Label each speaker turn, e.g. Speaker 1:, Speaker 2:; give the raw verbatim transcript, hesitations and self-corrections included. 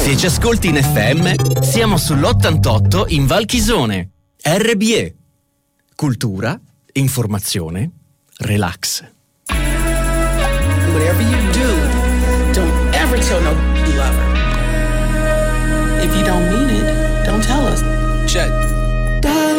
Speaker 1: Se ci ascolti in F M, siamo sull'ottantotto in Val Chisone. R B E. Cultura, informazione, relax.
Speaker 2: Whatever you do, don't ever tell no you love her.